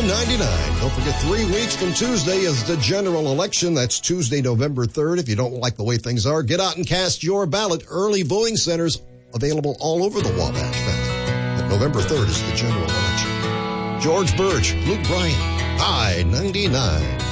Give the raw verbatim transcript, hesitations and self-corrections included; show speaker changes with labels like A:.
A: ninety-nine. Don't forget, three weeks from Tuesday is the general election. That's Tuesday, November third. If you don't like the way things are, get out and cast your ballot. Early voting centers available all over the Wabash Valley. But November third is the general election. George Birch, Luke Bryan, I ninety-nine.